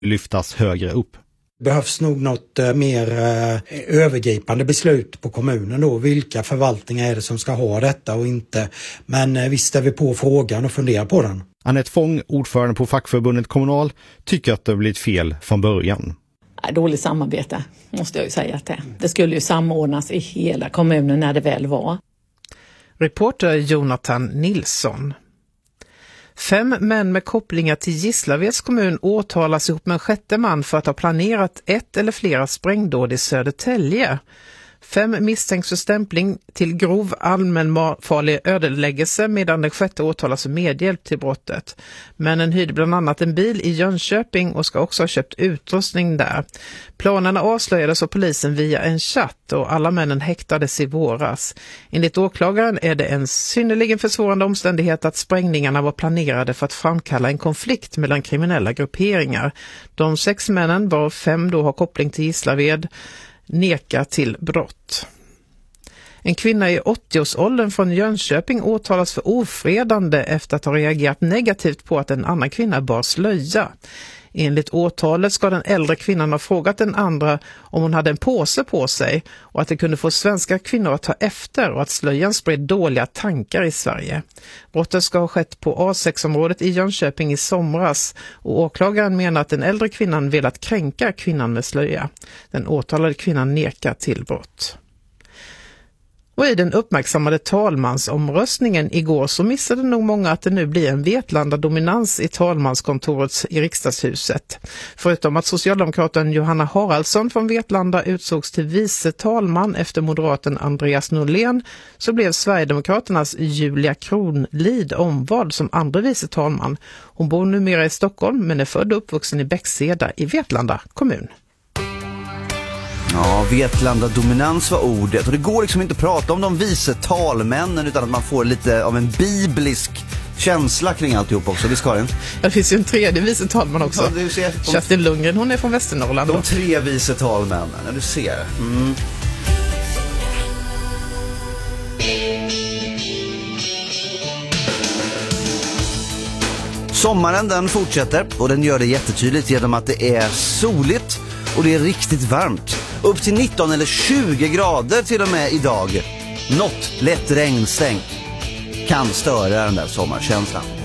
lyftas högre upp. Det behövs nog något mer övergripande beslut på kommunen då. Vilka förvaltningar är det som ska ha detta och inte. Men visst är vi på frågan och funderar på den. Anette Fång, ordförande på fackförbundet Kommunal, tycker att det har blivit fel från början. Dåligt samarbete måste jag ju säga att det skulle ju samordnas i hela kommunen när det väl var. Reporter Jonathan Nilsson. 5 män med kopplingar till Gislaveds kommun åtalas ihop med en 6:e man för att ha planerat ett eller flera sprängdåd i Södertälje. 5 misstänks för stämpling till grov allmänfarlig ödeläggelse medan den 6:e åtalas för medhjälp till brottet. Männen hyrde bland annat en bil i Jönköping och ska också ha köpt utrustning där. Planerna avslöjades av polisen via en chatt och alla männen häktades i våras. Enligt åklagaren är det en synnerligen försvårande omständighet att sprängningarna var planerade för att framkalla en konflikt mellan kriminella grupperingar. De 6 männen, var 5 då har koppling till Gislaved, nekar till brott. En kvinna i 80-årsåldern från Jönköping åtalas för ofredande efter att ha reagerat negativt på att en annan kvinna bar slöja. Enligt åtalet ska den äldre kvinnan ha frågat den andra om hon hade en påse på sig och att det kunde få svenska kvinnor att ta efter och att slöjan spred dåliga tankar i Sverige. Brottet ska ha skett på A6-området i Jönköping i somras och åklagaren menar att den äldre kvinnan velat kränka kvinnan med slöja. Den åtalade kvinnan nekar till brott. Och i den uppmärksammade talmansomröstningen igår så missade nog många att det nu blir en Vetlanda-dominans i talmanskontoret i riksdagshuset. Förutom att socialdemokraten Johanna Haraldsson från Vetlanda utsågs till vice talman efter moderaten Andreas Norlén så blev Sverigedemokraternas Julia Kronlid omvald som andra vice talman. Hon bor numera i Stockholm men är född och uppvuxen i Bäckseda i Vetlanda kommun. Ja, Vetlanda-dominans var ordet. Och det går liksom inte att prata om de vice talmännen utan att man får lite av en biblisk känsla kring alltihop också. Visst, Karin? Det finns ju en tredje vice talman också. Ja, du ser. Kerstin Lundgren, hon är från Västernorrland. De 3 vice talmännen, du ser. Mm. Sommaren den fortsätter och den gör det jättetydligt genom att det är soligt och det är riktigt varmt. Upp till 19 eller 20 grader till och med idag. Något lätt regnstänk kan störa den där sommarkänslan.